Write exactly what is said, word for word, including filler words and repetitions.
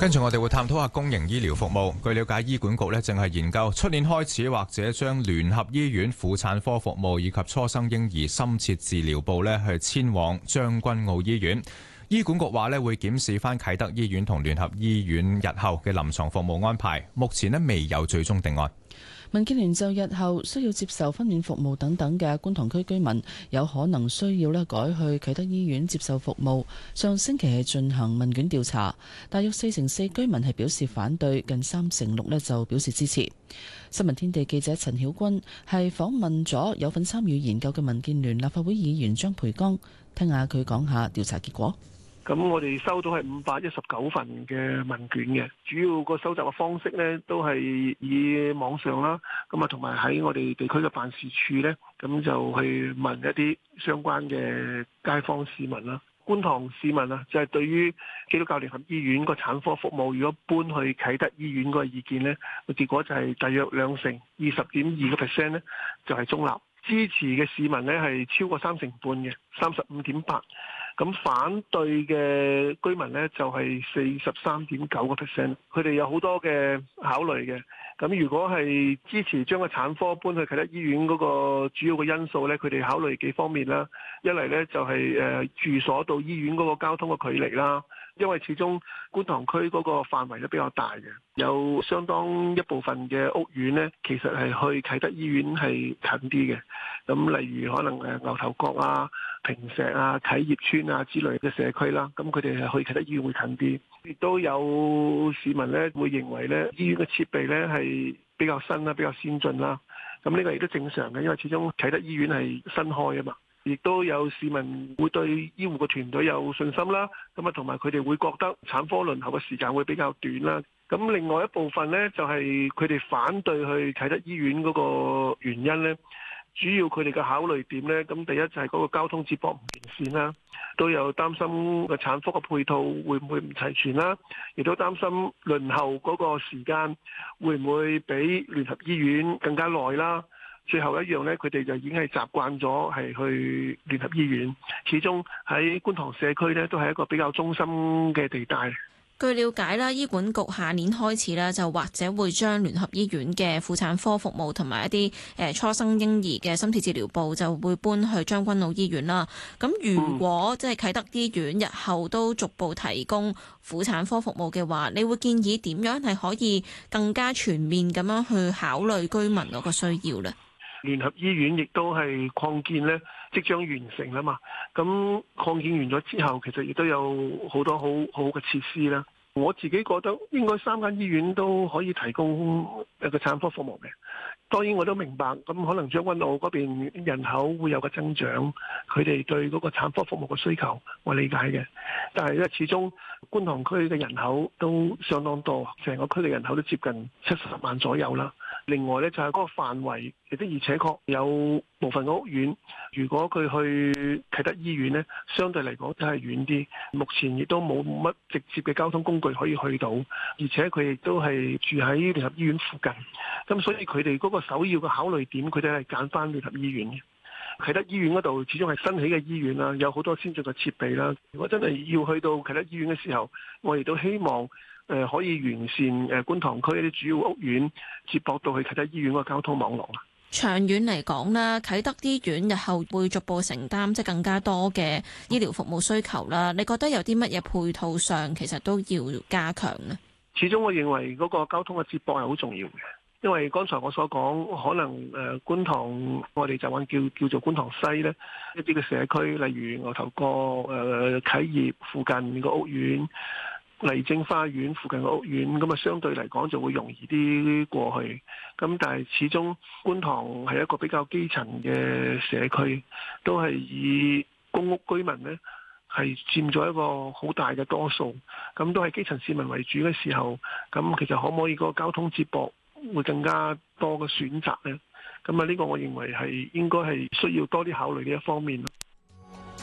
跟住我哋會探討下公營醫療服務。據了解，醫管局咧正係研究出年開始或者將聯合醫院婦產科服務以及初生嬰兒深切治療部咧去遷往將軍澳醫院。醫管局話咧會檢視翻啟德醫院同聯合醫院日後嘅臨床服務安排，目前咧未有最終定案。 民建聯就日後需要接受分娩服務等等嘅觀塘區居民，有可能需要咧改去啟德醫院接受服務。上星期係進行問卷調查，大約四成四居民係表示反對，近三成六咧就表示支持。新聞天地記者陳曉君係訪問咗有份參與研究嘅民建聯立法會議員張培剛，聽下佢講下調查結果。 咁我哋收到係五百一十九份嘅問卷嘅，主要個收集嘅方式呢都係以網上啦，咁啊同埋喺我哋地區嘅辦事處呢，咁就去問一啲相關嘅街坊市民啦。觀塘市民啊，就係對於基督教聯合醫院個產科服務如果搬去啟德醫院嗰個意見呢，個結果就係大約兩成二十點二個 percent 呢，就係中立，支持嘅市民呢係超過三成半嘅，三十五點八。咁反對嘅居民呢，就係四十三點九個 percent，佢哋有好多嘅考慮嘅。咁如果係支持將個產科搬去啟德醫院嗰個主要嘅因素呢，佢哋考慮幾方面啦。一嚟呢，就係誒住所到醫院嗰個交通嘅距離啦，因為始終觀塘區嗰個範圍都比較大嘅，有相當一部分嘅屋苑呢，其實係去啟德醫院係近啲嘅。咁例如可能誒牛頭角啊、坪石啊、啟業村啊之類嘅社區啦，咁佢哋係去啟德醫院會近啲。亦都有市民咧會認為咧醫院嘅設備咧係比較新啦、比較先進啦。咁呢個亦都正常嘅，因為始終啟德醫院係新開啊嘛。亦都有市民會對醫護嘅團隊有信心啦。咁啊，同埋佢哋會覺得產科輪候嘅時間會比較短啦。咁另外一部分咧就係佢哋反對去啟德醫院嗰個原因咧。主要佢哋嘅考慮點呢，咁第一就係嗰個交通接駁唔完善啦，都有擔心個產科嘅配套會唔會唔齊全啦，亦都擔心輪候嗰個時間會唔會比聯合醫院更加耐啦。最後一樣呢，佢哋就已經係習慣咗係去聯合醫院，始終喺觀塘社區呢，都係一個比較中心嘅地帶。 據了解啦，醫管局下年開始咧，就或者會將聯合醫院嘅婦產科服務同埋一啲誒初生嬰兒嘅深切治療部就會搬去將軍澳醫院啦。咁如果即係啟德醫院日後都逐步提供婦產科服務嘅話，你會建議點樣係可以更加全面咁樣去考慮居民嗰個需要呢？ 聯合醫院亦都係擴建呢，即將完成啦嘛。咁擴建完咗之後，其實亦都有好多好好嘅設施啦。我自己覺得應該三間醫院都可以提供一個產科服務嘅。當然我都明白，咁可能將軍澳嗰邊人口會有個增長，佢哋對嗰個產科服務嘅需求我理解嘅。但係咧，始終觀塘區嘅人口都相當多，成個區嘅人口都接近七十萬左右啦。另外咧就係嗰個範圍，亦的而且確有部分嘅屋苑，如果佢去啟德醫院咧，相對嚟講都係遠啲。目前亦都冇乜直接嘅交通工具可以去到，而且佢亦都係住喺聯合醫院附近。咁所以佢哋嗰個首要嘅考慮點，佢哋係揀翻聯合醫院嘅。啟德醫院嗰度始終係新起嘅醫院啦，有好多先進嘅設備啦。如果真係要去到啟德醫院嘅時候，我亦都希望誒可以完善誒觀塘區一啲主要屋苑接駁到去啟德醫院個交通網絡啦。 長遠嚟講咧，啟德醫院日後會逐步承擔即係更加多嘅醫療服務需求啦。你覺得有啲乜嘢配套上其實都要加強呢？ 始終我認為嗰個交通嘅接駁係好重要嘅。因為剛才我所講，可能誒觀塘我哋就話叫叫做觀塘西咧，一啲嘅社區，例如牛頭角、誒啟業附近個屋苑、麗晶花園附近個屋苑，咁啊相對嚟講就會容易啲過去。咁但係始終觀塘係一個比較基層嘅社區，都係以公屋居民咧係佔咗一個好大嘅多數，咁都係基層市民為主嘅時候，咁其實可唔可以個交通接駁會更加多嘅選擇呢？咁啊，呢個我認為係應該係需要多啲考慮呢一方面咯。